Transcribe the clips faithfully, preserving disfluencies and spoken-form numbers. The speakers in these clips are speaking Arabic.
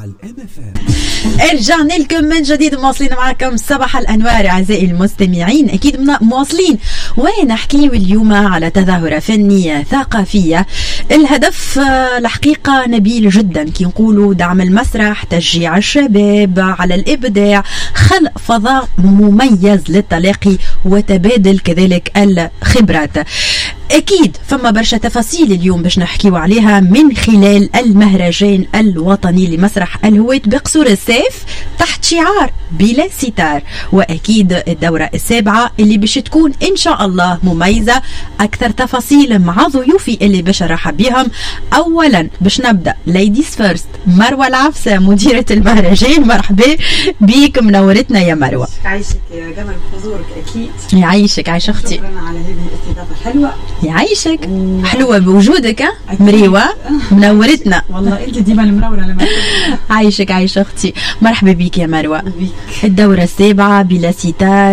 الام اف ام. رجعنا لكم من جديد، مواصلين معكم صباح الانوار اعزائي المستمعين. اكيد مواصلين ونحكيو اليوم على تظاهره فنيه ثقافيه. الهدف الحقيقه نبيل جدا، كي نقولوا دعم المسرح، تشجيع الشباب على الابداع، خلق فضاء مميز للتلاقي وتبادل كذلك الخبرات. أكيد فما برشا تفاصيل اليوم باش نحكيو عليها من خلال المهرجان الوطني لمسرح الهويت بقصور السيف تحت شعار بلا ستار، وأكيد الدورة السابعة اللي باش تكون إن شاء الله مميزة. أكثر تفاصيل مع ضيوفي اللي باش نرحب بهم. أولا باش نبدأ ليديز فيرست، مروة العفسة مديرة المهرجان. مرحبا بيك، منورتنا يا مروة. يعيشك يا قمر بحضورك. أكيد يعيشك، عايش أختي. شكرا على هذه الاستضافة الحلوة. يعيشك، حلوة بوجودك مريوة، منورتنا. والله انت ديما المنورة لما عايشك عايش اختي. مرحبا بك يا مروة. بيك. الدورة السابعة بلا ستار،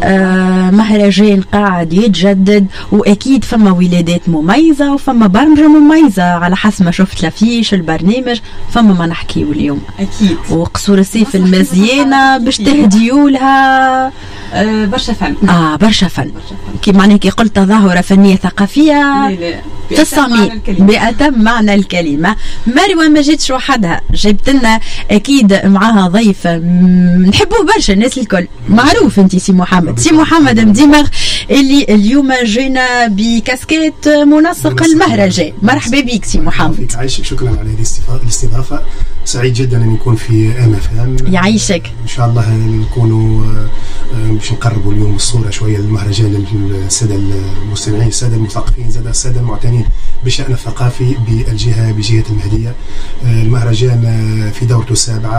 آه مهرجان قاعد يتجدد، واكيد فما ولادات مميزة وفما برمجة مميزة على حسب ما شفت لافيش البرنامج. فما ما نحكيو اليوم اكيد، وقصور السيف المزيانة باش تهديوا لها آه برشا فن. اه برشا فن. كي معناها كي قلت تظاهرة فنية ثقافية في الصميم بأتم معنى الكلمة. مروة ما جيتش وحدها، جبت لنا اكيد معاها ضيف نحبوه برشا الناس الكل. معروف انت سي محمد، سي محمد مديمغ اللي اليوم جينا بكاسكيت منسق المهرجان. مرحبا بك سي محمد. عايشك، شكرا على هذه الاستضافة. سعيد جدا ان نكون في ام اف ام. يعيشك. ان شاء الله نكونوا باش نقربوا اليوم الصوره شويه للمهرجان للساده المستمعين، الساده المثقفين، زاد الساده المعتنين بالشان الثقافي بالجهه بجهه المهديه. المهرجان في دورته السابعه.